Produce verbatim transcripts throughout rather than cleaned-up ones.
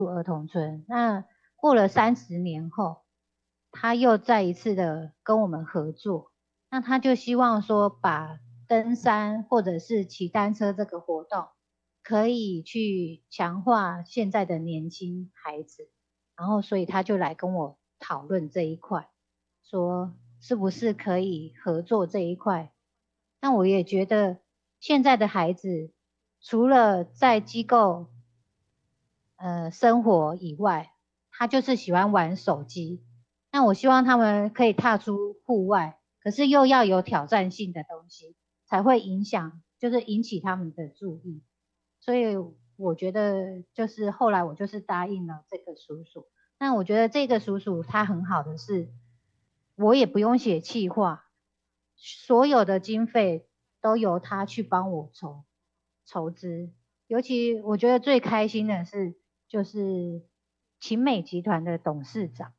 儿童村。那过了三十年后，他又再一次的跟我们合作，那他就希望说把登山或者是骑单车这个活动，可以去强化现在的年轻孩子，然后所以他就来跟我讨论这一块，说是不是可以合作这一块。那我也觉得现在的孩子除了在机构呃生活以外，他就是喜欢玩手机。那我希望他们可以踏出户外，可是又要有挑战性的东西，才会影响，就是引起他们的注意。所以我觉得就是后来我就是答应了这个叔叔。那我觉得这个叔叔他很好的是，我也不用写企划，所有的经费都由他去帮我筹筹资。尤其我觉得最开心的是，就是秦美集团的董事长，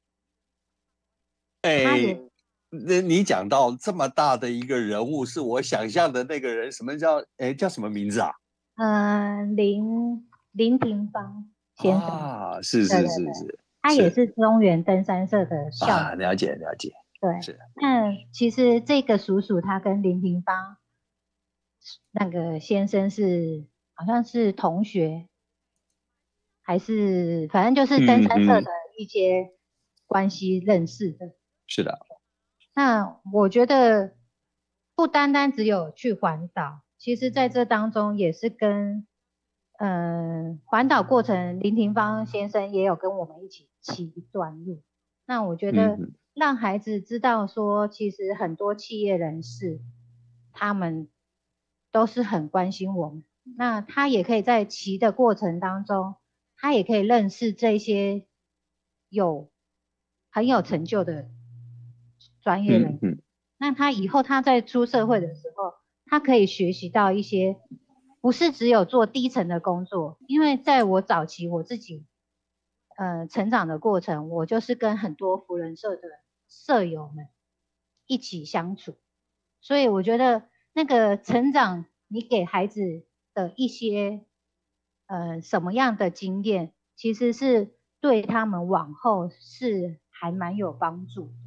他哎， 也那你讲到这么大的一个人物，是我想象的那个人，什么叫哎叫什么名字啊？ 呃林林廷芳先生， 啊，是是对对对， 是是他也是是中原登山社的校啊， 友。 了解了解， 对， 是那其实这个叔叔他跟林廷芳那个先生是好像是同学，还是反正就是登嗯哼， 山社的一些关系认识的。 是的， 那我觉得不单单只有去环岛，其实在这当中也是跟嗯环岛过程，林廷芳先生也有跟我们一起骑一段路。那我觉得嗯哼， 让孩子知道说，其实很多企业人士他们都是很关心我们。那他也可以在骑的过程当中，他也可以认识这些有很有成就的专业人。 嗯哼， 那他以后他在出社会的时候，他可以学习到一些，不是只有做低层的工作。因为在我早期我自己呃成长的过程，我就是跟很多福人社的社友们一起相处，所以我觉得那个成长，你给孩子的一些呃什么样的经验，其实是对他们往后是还蛮有帮助的。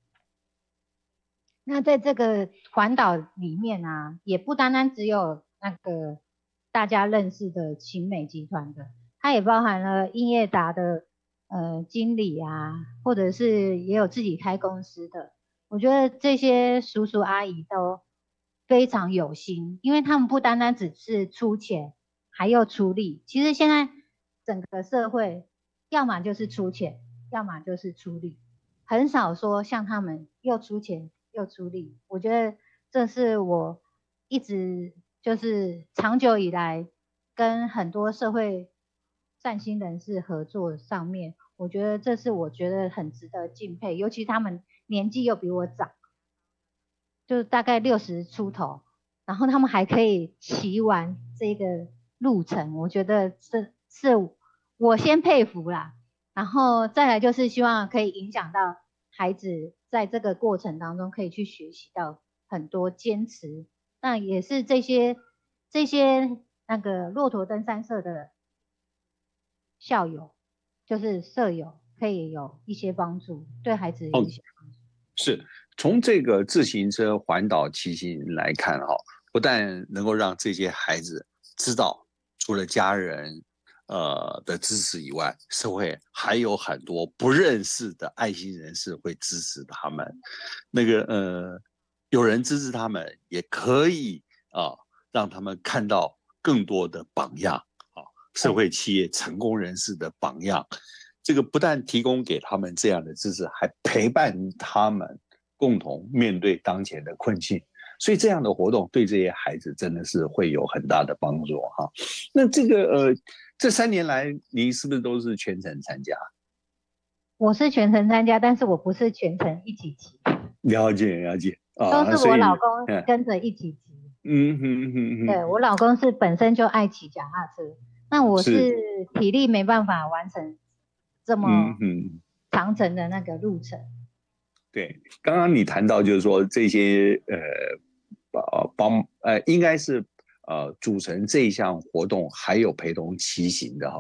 那在这个环岛里面啊，也不单单只有那个大家认识的秦美集团的，它也包含了英业达的呃经理啊，或者是也有自己开公司的。我觉得这些叔叔阿姨都非常有心，因为他们不单单只是出钱，还要出力。其实现在整个社会，要么就是出钱，要么就是出力。很少说像他们又出钱又出力。我觉得这是我一直就是长久以来跟很多社会善心人士合作上面，我觉得这是我觉得很值得敬佩，尤其他们年纪又比我长，就大概六十出头，然后他们还可以骑完这个路程，我觉得这是我先佩服啦。然后再来就是希望可以影响到孩子，在这个过程当中可以去学习到很多坚持。那也是这些这些那个骆驼登山社的校友，就是舍友，可以有一些帮助，对孩子有哦， 一些帮助。 是从这个自行车环岛骑行来看哈，不但能够让这些孩子知道，除了家人呃的支持以外，社会还有很多不认识的爱心人士会支持他们。那个呃，有人支持他们，也可以啊、呃让他们看到更多的榜样啊、社对。 会企业成功人士的榜样。这个不但提供给他们这样的支持，还陪伴他们共同面对当前的困境。所以这样的活动对这些孩子真的是会有很大的帮助哈。那这个呃，这三年来您是不是都是全程参加？ 我是全程参加，但是我不是全程一起骑， 了解了解都啊，所以是我老公嗯跟着一起骑。 嗯哼哼哼， 对，我老公是本身就爱骑脚踏车，那我是是体力没办法完成这么嗯哼。 长程的那个路程。 对，刚刚你谈到就是说这些呃呃帮呃应该是呃组成这一项活动还有陪同骑行的哈，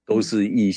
都是异